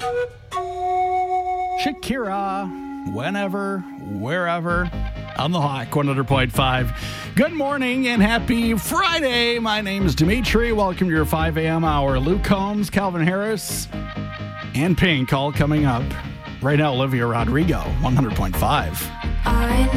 Shakira, whenever, wherever, on the Hawk 100.5. Good morning and happy Friday. My name is Dimitri. Welcome to your 5 a.m. hour. Luke Combs, Calvin Harris, and Pink all coming up. Right now, Olivia Rodrigo, 100.5. I